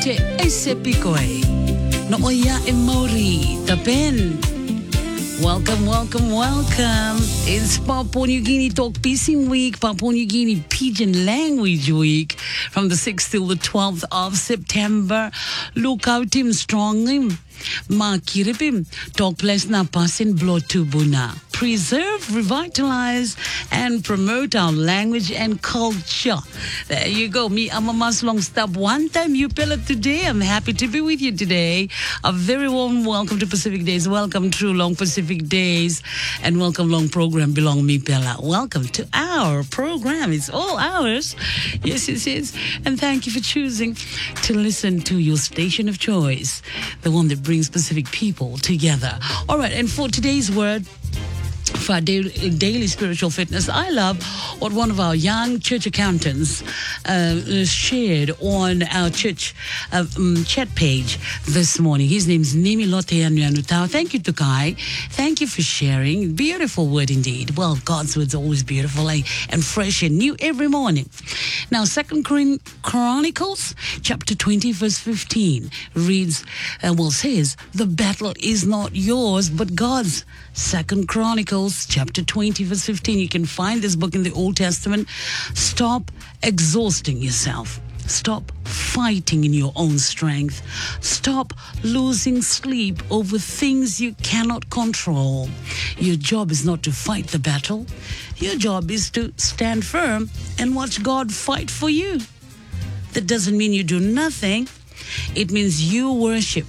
te Esepikoe. No oya e Maori, tapen. Welcome, welcome, welcome. It's Papua New Guinea Talk Piecing Week, Papua New Guinea Pidgin Language Week from the 6th till the 12th of September. Look out him strong him. Ma kiripim. Talk place na pasin blotubuna. Preserve, revitalize, and promote our language and culture. There you go. Me, I'm a Maslong stop. One time you pella today. I'm happy to be with you today. A very warm welcome to Pacific Days. Welcome to Long Pacific Days. And welcome long program belong me pella. Welcome to our program. It's all ours. Yes, yes, yes. And thank you for choosing to listen to your station of choice. The one that brings Pacific people together. All right. And for today's word, for our daily spiritual fitness, I love what one of our young church accountants shared on our church chat page this morning. His name's Nimi Lote Anuanutau. Thank you, Tukai. Thank you for sharing. Beautiful word indeed. Well, God's word's always beautiful and fresh and new every morning. Now, 2 Chronicles chapter 20 verse 15 reads, says, the battle is not yours but God's. 2 Chronicles chapter 20 verse 15. You can find this book in the Old Testament. Stop exhausting yourself. Stop fighting in your own strength. Stop losing sleep over things you cannot control. Your job is not to fight the battle. Your job is to stand firm and watch God fight for you. That doesn't mean you do nothing. It means you worship.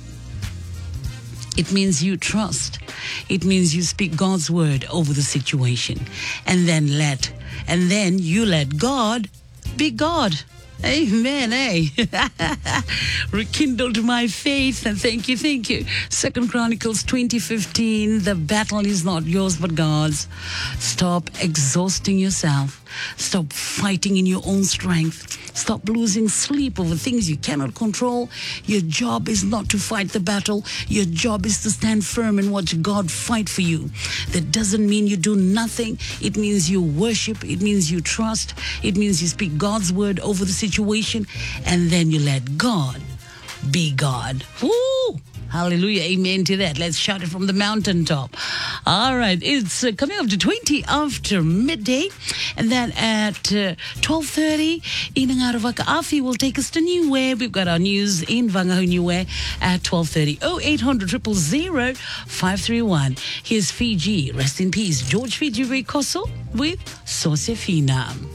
It means you trust. It means you speak God's word over the situation. And then you let God be God. Amen, rekindled my faith, and thank you. 2 Chronicles 20:15. The battle is not yours but God's. Stop exhausting yourself. Stop fighting in your own strength. Stop losing sleep over things you cannot control. Your job is not to fight the battle. Your job is to stand firm and watch God fight for you. That doesn't mean you do nothing. It means you worship. It means you trust. It means you speak God's word over the situation, and then you let God be God. Woo! Hallelujah. Amen to that. Let's shout it from the mountaintop. All right. It's coming up to 20 after midday. And then at 12:30, Inang Aravaka Afi will take us to New Way. We've got our news in Vangahu New Way at 12:30. 0800 000 531. Here's Fiji. Rest in peace. George Fiji Koso with Sosefina.